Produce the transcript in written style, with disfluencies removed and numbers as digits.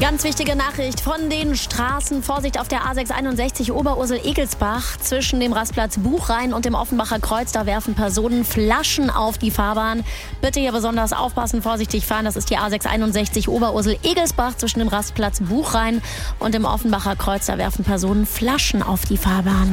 Ganz wichtige Nachricht von den Straßen. Vorsicht auf der A661 Oberursel-Egelsbach zwischen dem Rastplatz Buchrhein und dem Offenbacher Kreuz. Da werfen Personen Flaschen auf die Fahrbahn. Bitte hier besonders aufpassen, vorsichtig fahren. Das ist die A661 Oberursel-Egelsbach zwischen dem Rastplatz Buchrhein und dem Offenbacher Kreuz. Da werfen Personen Flaschen auf die Fahrbahn.